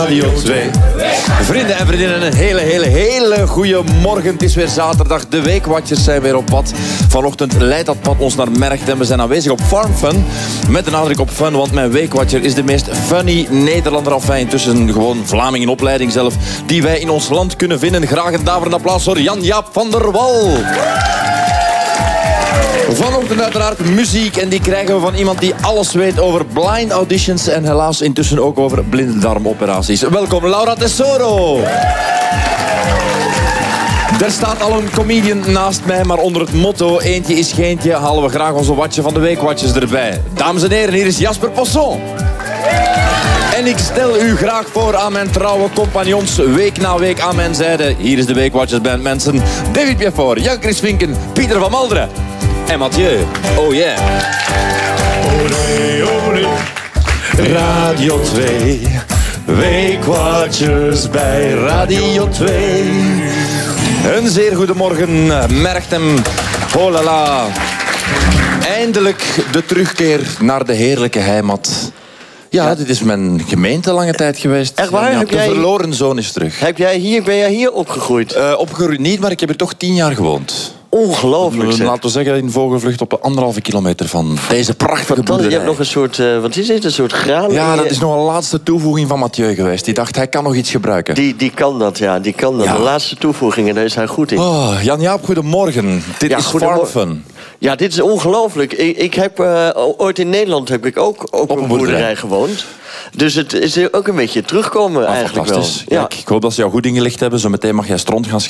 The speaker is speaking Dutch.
Radio 2. Vrienden en vriendinnen, een hele goede morgen. Het is weer zaterdag. De Weekwatchers zijn weer op pad. Vanochtend leidt dat pad ons naar Mercht en we zijn aanwezig op Farm Fun. Met de nadruk op fun, want mijn Weekwatcher is de meest funny Nederlander. Enfin, intussen gewoon Vlaming in opleiding zelf. Die wij in ons land kunnen vinden. Graag een daverend applaus voor Jan-Jaap van der Wal. Vanochtend uiteraard muziek en die krijgen we van iemand die alles weet over blind auditions en helaas intussen ook over blinddarmoperaties. Welkom Laura Tesoro. Er staat al een comedian naast mij, maar onder het motto eentje is geentje halen we graag onze watje van de Weekwatchers erbij. Dames en heren, hier is Jasper Posson. En ik stel u graag voor aan mijn trouwe compagnons, week na week aan mijn zijde. Hier is de Weekwatchers Band mensen. David Piafor, Jan-Chris Vinken, Pieter van Malderen. En Mathieu, oh yeah. Olé, olé. Radio 2, Weekwatchers bij Radio 2. Een zeer goede morgen, Merchtem, oh la la. Eindelijk de terugkeer naar de heerlijke heimat. Ja, dit is mijn gemeente lange tijd geweest. Echt waar? Ja, de verloren zoon is terug. Ben jij hier opgegroeid? Opgegroeid niet, maar ik heb er toch 10 jaar gewoond. Ongelooflijk, zeg. Laten we zeggen in vogelvlucht op 1,5 kilometer van deze prachtige boerderij. Je hebt nog een soort, wat is dit? Een soort graan? Ja, dat is nog een laatste toevoeging van Mathieu geweest. Die dacht, hij kan nog iets gebruiken. Die kan dat, ja. Die kan dat. Ja. De laatste toevoegingen, daar is hij goed in. Oh, Jan-Jaap, goedemorgen. Dit is Farm Fun. Ja, dit is ongelooflijk. Ik heb ooit in Nederland heb ik ook op een boerderij gewoond. Dus het is ook een beetje terugkomen eigenlijk wel. Ja. Ik hoop dat ze jou goed ingelicht hebben. Zo meteen mag jij stront gaan